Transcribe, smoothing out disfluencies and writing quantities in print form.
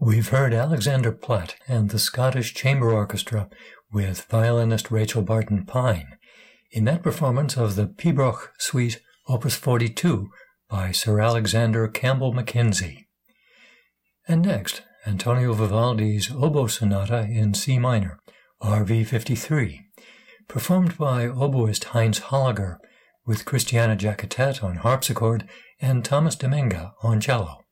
We've heard Alexander Platt and the Scottish Chamber Orchestra with violinist Rachel Barton Pine in that performance of the Pibroch Suite Opus 42 by Sir Alexander Campbell Mackenzie. And next, Antonio Vivaldi's Oboe Sonata in C minor, RV 53, performed by oboist Heinz Holliger with Christiana Jacquetet on harpsichord and Thomas Dominga on cello.